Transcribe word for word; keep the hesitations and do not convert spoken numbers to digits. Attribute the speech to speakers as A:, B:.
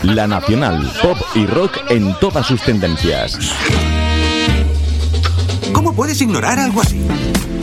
A: La Nacional, pop y rock en todas sus tendencias.
B: ¿Cómo puedes ignorar algo así?